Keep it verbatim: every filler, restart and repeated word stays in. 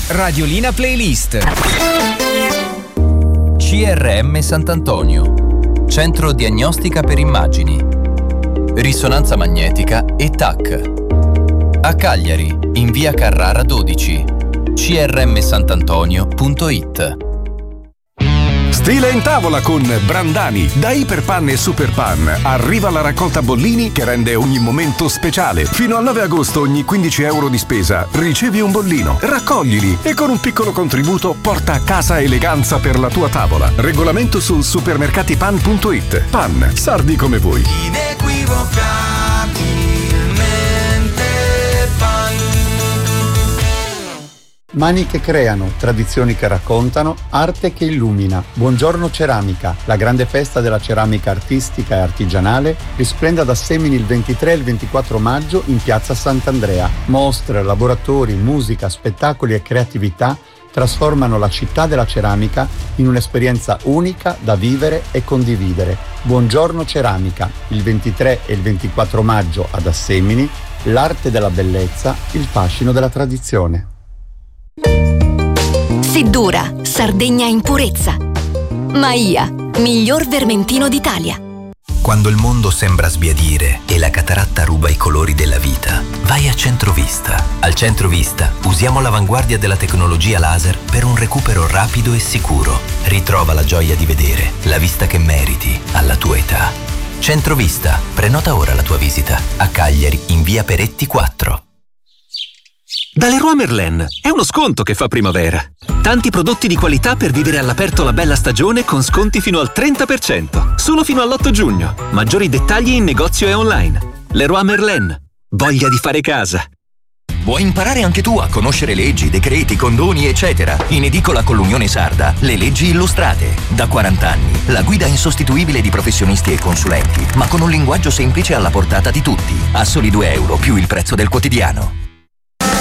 Radiolina Playlist. C R M Sant'Antonio, Centro Diagnostica per Immagini, Risonanza Magnetica e T A C. A Cagliari, in via Carrara dodici, c r m santantonio punto it. Stile in tavola con Brandani. Da Iperpan e Superpan arriva la raccolta bollini che rende ogni momento speciale. Fino al nove agosto ogni quindici euro di spesa ricevi un bollino. Raccoglili e con un piccolo contributo porta a casa eleganza per la tua tavola. Regolamento su supermercatipan punto it. Pan, sardi come voi. Mani che creano, tradizioni che raccontano, arte che illumina. Buongiorno Ceramica, la grande festa della ceramica artistica e artigianale, risplende ad Assemini il ventitré e il ventiquattro maggio in piazza Sant'Andrea. Mostre, laboratori, musica, spettacoli e creatività trasformano la città della ceramica in un'esperienza unica da vivere e condividere. Buongiorno Ceramica, il ventitré e il ventiquattro maggio ad Assemini, l'arte della bellezza, il fascino della tradizione. Seddura, Sardegna in purezza. Maia, miglior vermentino d'Italia. Quando il mondo sembra sbiadire e la cataratta ruba i colori della vita, vai a Centrovista. Al Centrovista usiamo l'avanguardia della tecnologia laser per un recupero rapido e sicuro. Ritrova la gioia di vedere, la vista che meriti alla tua età. Centrovista, prenota ora la tua visita. A Cagliari, in via Peretti quattro. Da Leroy Merlin è uno sconto che fa primavera. Tanti prodotti di qualità per vivere all'aperto la bella stagione con sconti fino al trenta per cento. Solo fino all'otto giugno. Maggiori dettagli in negozio e online. Leroy Merlin. Voglia di fare casa. Vuoi imparare anche tu a conoscere leggi, decreti, condoni, eccetera? In edicola con l'Unione Sarda, le leggi illustrate. Da quaranta anni, la guida insostituibile di professionisti e consulenti, ma con un linguaggio semplice alla portata di tutti. A soli due euro più il prezzo del quotidiano.